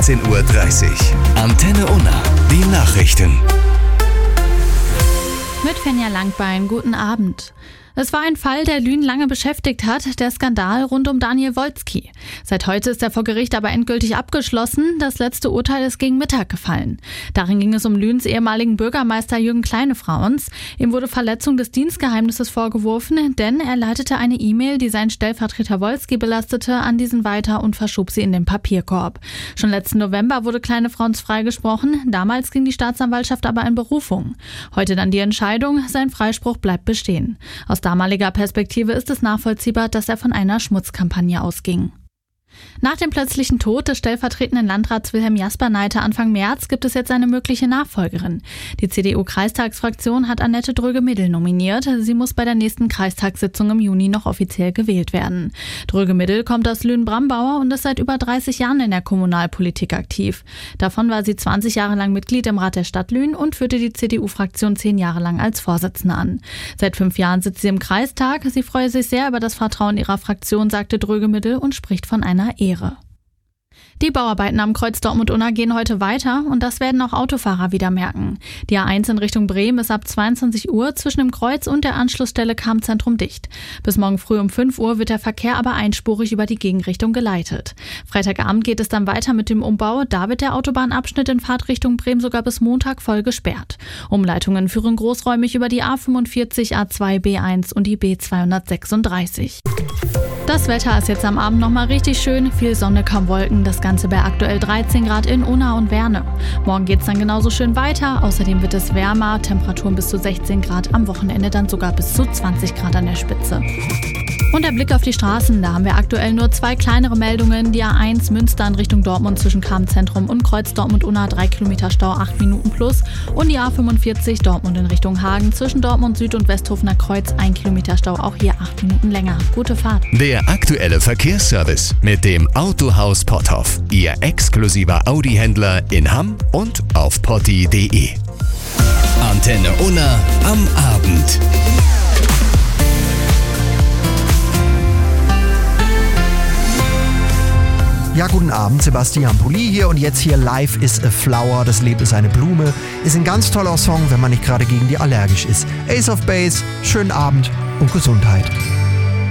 16:30 Uhr. Antenne Unna, die Nachrichten. Mit Fenja Langbein, guten Abend. Es war ein Fall, der Lünen lange beschäftigt hat, der Skandal rund um Daniel Wolski. Seit heute ist er vor Gericht aber endgültig abgeschlossen. Das letzte Urteil ist gegen Mittag gefallen. Darin ging es um Lünens ehemaligen Bürgermeister Jürgen Kleinefrauens. Ihm wurde Verletzung des Dienstgeheimnisses vorgeworfen, denn er leitete eine E-Mail, die seinen Stellvertreter Wolski belastete, an diesen weiter und verschob sie in den Papierkorb. Schon letzten November wurde Kleinefrauens freigesprochen. Damals ging die Staatsanwaltschaft aber in Berufung. Heute dann die Entscheidung, sein Freispruch bleibt bestehen. Aus damaliger Perspektive ist es nachvollziehbar, dass er von einer Schmutzkampagne ausging. Nach dem plötzlichen Tod des stellvertretenden Landrats Wilhelm Jasper-Neite Anfang März gibt es jetzt eine mögliche Nachfolgerin. Die CDU-Kreistagsfraktion hat Annette Dröge-Middel nominiert. Sie muss bei der nächsten Kreistagssitzung im Juni noch offiziell gewählt werden. Dröge-Middel kommt aus Lünen-Brambauer und ist seit über 30 Jahren in der Kommunalpolitik aktiv. Davon war sie 20 Jahre lang Mitglied im Rat der Stadt Lünen und führte die CDU-Fraktion 10 Jahre lang als Vorsitzende an. Seit 5 Jahren sitzt sie im Kreistag. Sie freue sich sehr über das Vertrauen ihrer Fraktion, sagte Dröge-Middel und spricht von einer Ehre. Die Bauarbeiten am Kreuz Dortmund-Unna gehen heute weiter und das werden auch Autofahrer wieder merken. Die A1 in Richtung Bremen ist ab 22 Uhr zwischen dem Kreuz und der Anschlussstelle Cham-Zentrum dicht. Bis morgen früh um 5 Uhr wird der Verkehr aber einspurig über die Gegenrichtung geleitet. Freitagabend geht es dann weiter mit dem Umbau. Da wird der Autobahnabschnitt in Fahrtrichtung Bremen sogar bis Montag voll gesperrt. Umleitungen führen großräumig über die A45, A2, B1 und die B236. Das Wetter ist jetzt am Abend nochmal richtig schön. Viel Sonne, kaum Wolken. Das Ganze bei aktuell 13 Grad in Unna und Werne. Morgen geht es dann genauso schön weiter. Außerdem wird es wärmer. Temperaturen bis zu 16 Grad. Am Wochenende dann sogar bis zu 20 Grad an der Spitze. Und der Blick auf die Straßen, da haben wir aktuell nur 2 kleinere Meldungen. Die A1 Münster in Richtung Dortmund zwischen Cham-Zentrum und Kreuz Dortmund-Unna 3 Kilometer Stau, 8 Minuten plus. Und die A45 Dortmund in Richtung Hagen zwischen Dortmund Süd und Westhofener Kreuz 1 Kilometer Stau, auch hier 8 Minuten länger. Gute Fahrt. Der aktuelle Verkehrsservice mit dem Autohaus Potthoff. Ihr exklusiver Audi-Händler in Hamm und auf potti.de. Antenne Unna am Abend. Ja, guten Abend, Sebastian Pulli hier und jetzt hier Life is a Flower, das Leben ist eine Blume. Ist ein ganz toller Song, wenn man nicht gerade gegen die allergisch ist. Ace of Base, schönen Abend und Gesundheit.